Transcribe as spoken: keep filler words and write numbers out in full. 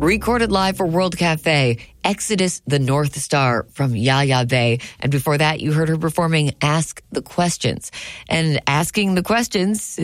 recorded live for World Cafe, Exodus the North Star from Yaya Bay. And before that, you heard her performing Ask the Questions. And asking the questions